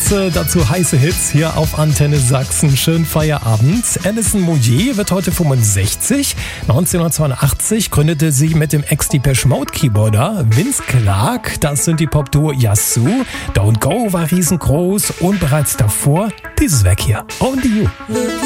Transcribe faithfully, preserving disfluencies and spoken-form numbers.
Dance, dazu heiße Hits hier auf Antenne Sachsen. Schönen Feierabend. Alison Moyet wird heute fünfundsechzig. neunzehnhundertzweiundachtzig gründete sie mit dem Ex-Depeche Mode Keyboarder Vince Clarke das Synthie-Pop-Duo Yazoo. Don't Go war riesengroß und bereits davor dieses Werk hier, Only You.